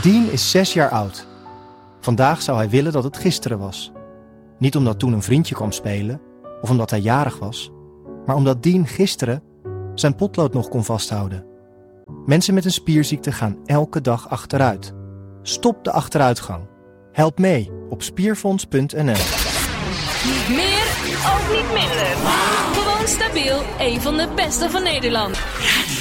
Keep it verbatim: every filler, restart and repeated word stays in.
Dean is zes jaar oud. Vandaag zou hij willen dat het gisteren was. Niet omdat toen een vriendje kwam spelen of omdat hij jarig was, maar omdat Dean gisteren zijn potlood nog kon vasthouden. Mensen met een spierziekte gaan elke dag achteruit. Stop de achteruitgang. Help mee op spierfonds punt n l. Niet meer, ook niet minder. Gewoon stabiel, een van de beste van Nederland.